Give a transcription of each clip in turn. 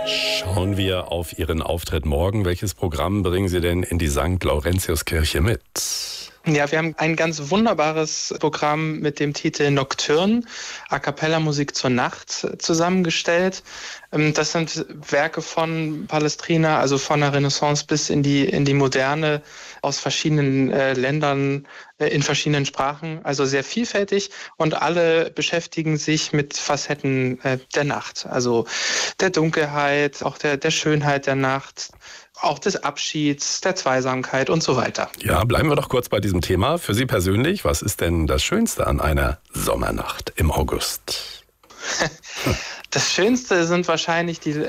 Schauen wir auf Ihren Auftritt morgen. Welches Programm bringen Sie denn in die St. Laurentiuskirche mit? Ja, wir haben ein ganz wunderbares Programm mit dem Titel Nocturne, A Cappella Musik zur Nacht, zusammengestellt. Das sind Werke von Palestrina, also von der Renaissance bis in die Moderne, aus verschiedenen Ländern, in verschiedenen Sprachen, also sehr vielfältig, und alle beschäftigen sich mit Facetten der Nacht, also der Dunkelheit, auch der Schönheit der Nacht, auch des Abschieds, der Zweisamkeit und so weiter. Ja, bleiben wir doch kurz bei diesem Thema. Für Sie persönlich, was ist denn das Schönste an einer Sommernacht im August? Das Schönste sind wahrscheinlich die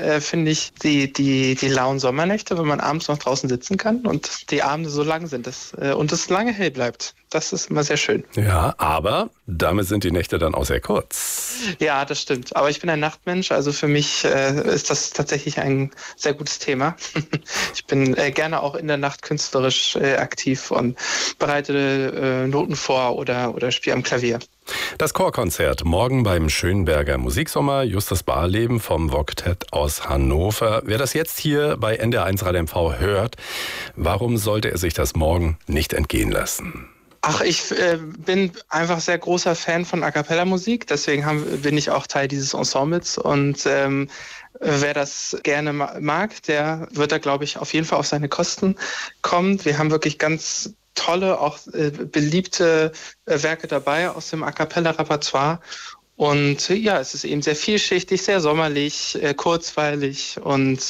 lauen Sommernächte, wenn man abends noch draußen sitzen kann und die Abende so lang sind und es lange hell bleibt. Das ist immer sehr schön. Ja, aber damit sind die Nächte dann auch sehr kurz. Ja, das stimmt. Aber ich bin ein Nachtmensch, also für mich ist das tatsächlich ein sehr gutes Thema. Ich bin gerne auch in der Nacht künstlerisch aktiv und bereite Noten vor oder spiele am Klavier. Das Chorkonzert morgen beim Schönberger Musiksommer, Justus Barleben vom Voktett aus Hannover. Wer das jetzt hier bei NDR1 Radio MV hört, warum sollte er sich das morgen nicht entgehen lassen? Ach, ich bin einfach sehr großer Fan von A-Cappella-Musik, deswegen bin ich auch Teil dieses Ensembles und wer das gerne mag, der wird da, glaube ich, auf jeden Fall auf seine Kosten kommen. Wir haben wirklich ganz tolle, auch beliebte Werke dabei aus dem A-Cappella-Repertoire. Und ja, es ist eben sehr vielschichtig, sehr sommerlich, kurzweilig und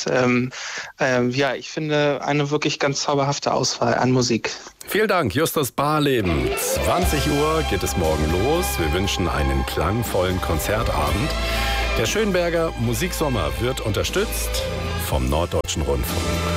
ja, ich finde eine wirklich ganz zauberhafte Auswahl an Musik. Vielen Dank, Justus Barleben. 20 Uhr geht es morgen los. Wir wünschen einen klangvollen Konzertabend. Der Schönberger Musiksommer wird unterstützt vom Norddeutschen Rundfunk.